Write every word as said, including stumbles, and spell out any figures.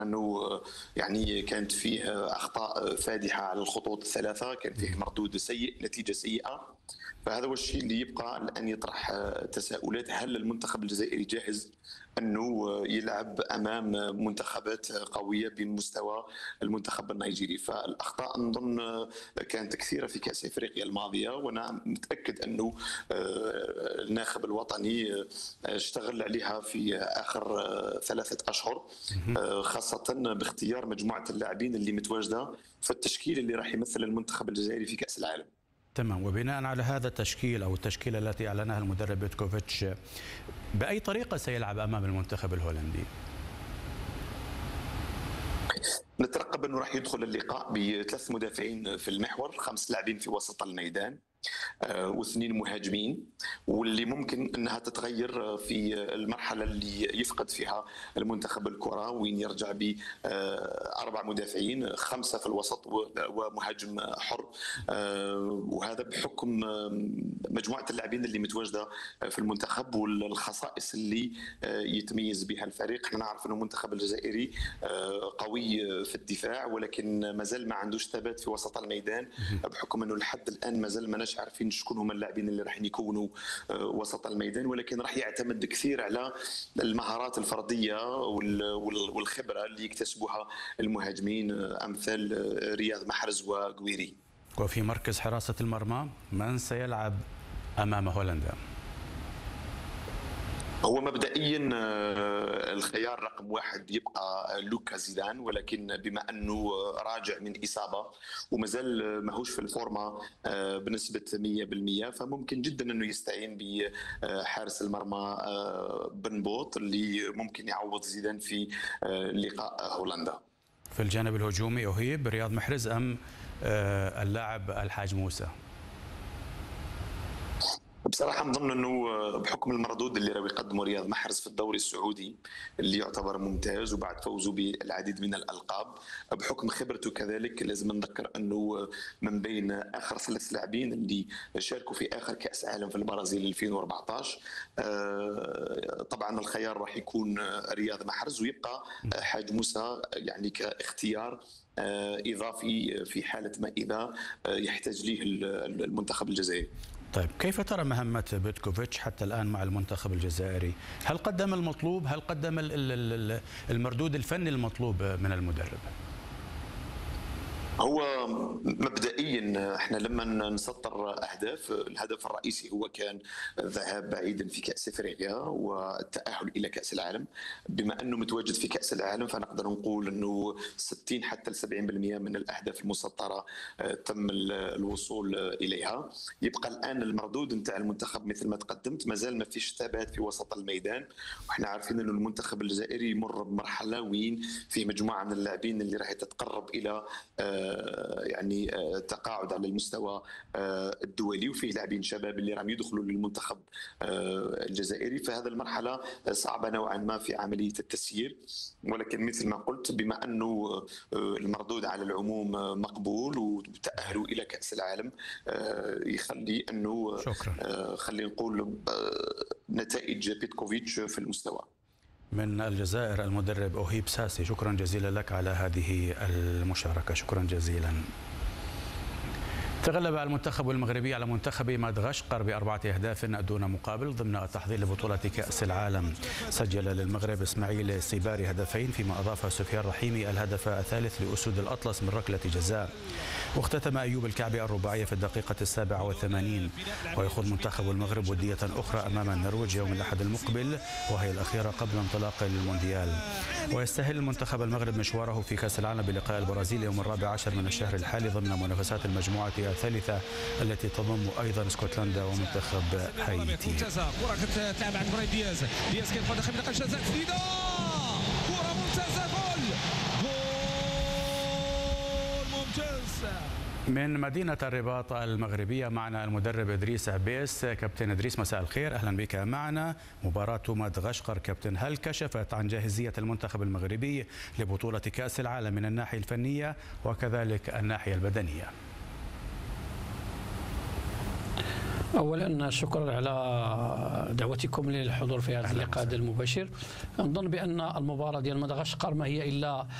انه يعني كانت فيه اخطاء فادحه على الخطوط الثلاثه، كان فيه مردود سيء، نتيجه سيئه. فهذا هو الشيء اللي يبقى الان يطرح تساؤلات: هل المنتخب الجزائري جاهز انه يلعب امام منتخبات قويه بمستوى المنتخب النيجيري؟ فالاخطاء نظن كانت كثيره في كاس افريقيا الماضيه، وانا متاكد انه الناخب الوطني اشتغل عليها في اخر ثلاثه اشهر، خاصه باختيار مجموعه اللاعبين اللي متواجده في التشكيل اللي راح يمثل المنتخب الجزائري في كاس العالم. تمام. وبناء على هذا التشكيل أو التشكيلة التي أعلنها المدرب بيتكوفيتش، بأي طريقة سيلعب أمام المنتخب الهولندي؟ نترقب أنه راح يدخل اللقاء بثلاث مدافعين في المحور، خمس لاعبين في وسط الميدان، آه، واثنين مهاجمين، واللي ممكن انها تتغير في المرحله اللي يفقد فيها المنتخب الكره، وين يرجع باربع مدافعين، خمسه في الوسط ومهاجم حر. آه، وهذا بحكم مجموعه اللاعبين اللي متواجده في المنتخب والخصائص اللي يتميز بها الفريق. احنا نعرف انه المنتخب الجزائري قوي في الدفاع، ولكن مازال ما عندوش ثبات في وسط الميدان، بحكم انه لحد الان مازال ما مش عارفين شكون هما اللاعبين اللي راح يكونوا وسط الميدان، ولكن راح يعتمد كثير على المهارات الفرديه والخبره اللي يكتسبوها المهاجمين امثال رياض محرز وغويري. وفي مركز حراسه المرمى من سيلعب امام هولندا؟ هو مبدئيا الخيار رقم واحد يبقى لوكا زيدان، ولكن بما انه راجع من اصابه ومازال ماهوش في الفورمه بنسبه مية بالمية، فممكن جدا انه يستعين بحارس المرمى بن بوط اللي ممكن يعوض زيدان في لقاء هولندا. في الجانب الهجومي أهيب رياض محرز ام اللاعب الحاج موسى؟ بصراحة نظن أنه بحكم المردود اللي راهو يقدمه رياض محرز في الدوري السعودي اللي يعتبر ممتاز، وبعد فوزه بالعديد من الألقاب، بحكم خبرته كذلك، لازم نذكر أنه من بين آخر ثلاث لاعبين اللي شاركوا في آخر كأس عالم في البرازيل ألفين وأربعطاش، طبعا الخيار راح يكون رياض محرز، ويبقى حاج موسى يعني كاختيار إضافي في حالة ما إذا يحتاج ليه المنتخب الجزائري. طيب، كيف ترى مهمة بيتكوفيتش حتى الآن مع المنتخب الجزائري؟ هل قدم المطلوب؟ هل قدم المردود الفني المطلوب من المدرب؟ هو مبدئيا احنا لما نسطر اهداف، الهدف الرئيسي هو كان الذهاب بعيدا في كاس افريقيا والتاهل الى كاس العالم. بما انه متواجد في كاس العالم فنقدر نقول انه ستين حتى سبعين بالمئة من الاهداف المسطره تم الوصول اليها. يبقى الان المردود نتاع المنتخب مثل ما تقدمت، مازال ما فيش ثبات في وسط الميدان، وإحنا عارفين انه المنتخب الجزائري يمر بمرحله وين فيه مجموعه من اللاعبين اللي راح تتقرب الى يعني تقاعد على المستوى الدولي، وفيه لاعبين شباب اللي راهم يدخلوا للمنتخب الجزائري، فهذا المرحله صعبه نوعا ما في عمليه التسيير. ولكن مثل ما قلت، بما انه المردود على العموم مقبول وتاهلوا الى كاس العالم، يخلي انه شكرا. خلينا نقول نتائج بيتكوفيتش في المستوى. من الجزائر المدرب أهيب ساسي، شكرا جزيلا لك على هذه المشاركة. شكرا جزيلا. تغلب المنتخب المغربي على منتخب مدغشقر بأربعة أهداف دون مقابل ضمن التحضير لبطولة كأس العالم. سجل للمغرب إسماعيل السيباري هدفين، فيما أضاف سفيان رحيمي الهدف الثالث لأسود الأطلس من ركلة جزاء. واختتم أيوب الكعبي الرباعية في الدقيقة السابعة والثمانين. ويخوض منتخب المغرب ودية أخرى أمام النرويج يوم الأحد المقبل، وهي الأخيرة قبل انطلاق المونديال. ويستهل المنتخب المغرب مشواره في كأس العالم بلقاء البرازيل يوم الرابع عشر من الشهر الحالي ضمن منافسات المجموعة الثالثة التي تضم أيضا اسكتلندا ومنتخب هايتي. كرة تلعب عند برايم دياز، دياز كيدخل داخل منطقة الجزاء، تسديدة كرة ممتازة، جول جول ممتاز من مدينة الرباط المغربية. معنا المدرب إدريس عبيس. كابتن إدريس، مساء الخير، أهلا بك معنا. مباراة مدغشقر كابتن، هل كشفت عن جاهزية المنتخب المغربي لبطولة كأس العالم من الناحية الفنية وكذلك الناحية البدنية؟ اولا شكرا على دعوتكم للحضور في هذا اللقاء المباشر. نظن بان المباراه ديال مدغشقر ما هي الا